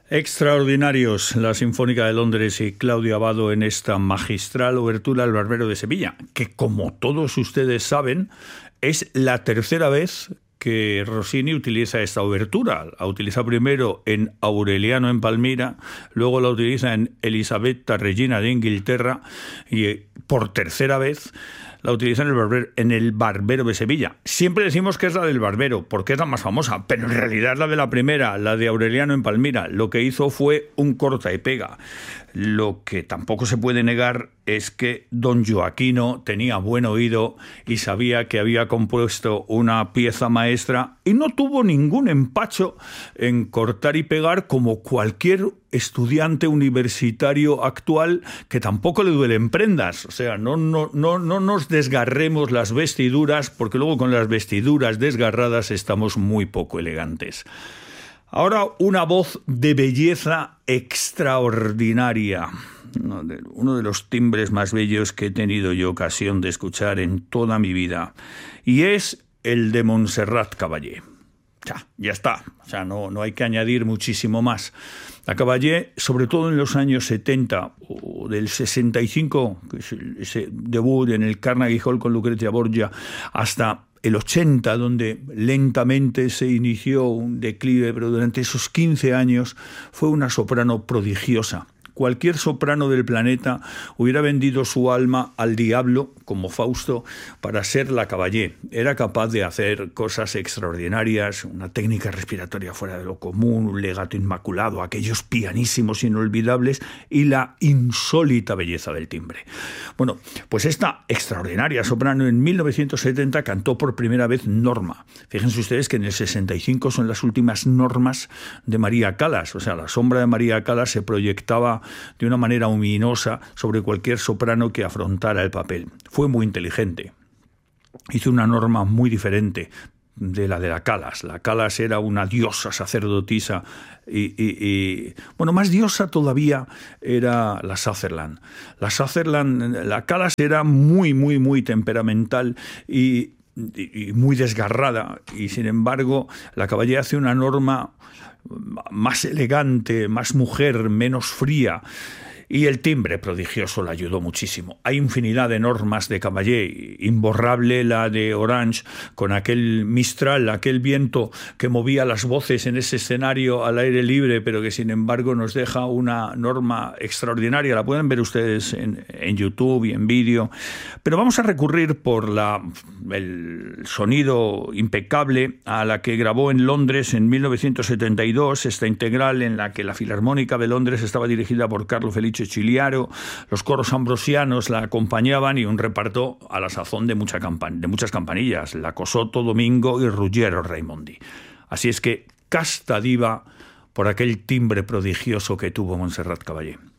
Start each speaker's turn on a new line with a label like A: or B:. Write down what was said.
A: Extraordinarios la Sinfónica de Londres y Claudio Abbado en esta magistral obertura El Barbero de Sevilla, que como todos ustedes saben es la tercera vez que Rossini utiliza esta obertura. La utiliza primero en Aureliano en Palmira, luego la utiliza en Elisabetta Regina de Inglaterra y por tercera vez la utiliza en el Barbero de Sevilla. Siempre decimos que es la del Barbero, porque es la más famosa, pero en realidad es la de la primera, la de Aureliano en Palmira. Lo que hizo fue un corta y pega. Lo que tampoco se puede negar es que don Gioachino tenía buen oído y sabía que había compuesto una pieza maestra y no tuvo ningún empacho en cortar y pegar como cualquier estudiante universitario actual que tampoco le duelen prendas. O sea, no nos desgarremos las vestiduras, porque luego con las vestiduras desgarradas estamos muy poco elegantes. Ahora una voz de belleza extraordinaria. Uno de los timbres más bellos que he tenido yo ocasión de escuchar en toda mi vida. Y es el de Montserrat Caballé. Ya está. O sea, no hay que añadir muchísimo más. La Caballé, sobre todo en los años 70 o del 65, que es ese debut en el Carnegie Hall con Lucrezia Borgia, hasta el 80, donde lentamente se inició un declive, pero durante esos 15 años fue una soprano prodigiosa. Cualquier soprano del planeta hubiera vendido su alma al diablo, como Fausto, para ser la Caballé. Era capaz de hacer cosas extraordinarias, una técnica respiratoria fuera de lo común, un legato inmaculado, aquellos pianísimos inolvidables y la insólita belleza del timbre. Bueno, pues esta extraordinaria soprano en 1970 cantó por primera vez Norma. Fíjense ustedes que en el 65 son las últimas normas de María Callas. O sea, la sombra de María Callas se proyectaba de una manera ominosa sobre cualquier soprano que afrontara el papel. Fue muy inteligente. Hizo una norma muy diferente de la Callas. La Callas era una diosa sacerdotisa y más diosa todavía era la Sutherland. La Callas era muy temperamental y muy desgarrada, y sin embargo la Caballé hace una norma más elegante, más mujer, menos fría. Y el timbre prodigioso le ayudó muchísimo. Hay infinidad de normas de Caballé, imborrable la de Orange, con aquel Mistral, aquel viento que movía las voces en ese escenario al aire libre, pero que sin embargo nos deja una norma extraordinaria. La pueden ver ustedes en YouTube y en vídeo. Pero vamos a recurrir por el sonido impecable a la que grabó en Londres en 1972, esta integral en la que la Filarmónica de Londres estaba dirigida por Carlo Felice Chiliaro, los coros ambrosianos la acompañaban y un reparto a la sazón de muchas campanillas, la Cosotto, Domingo y Ruggiero Raimondi. Así es que casta diva por aquel timbre prodigioso que tuvo Montserrat Caballé.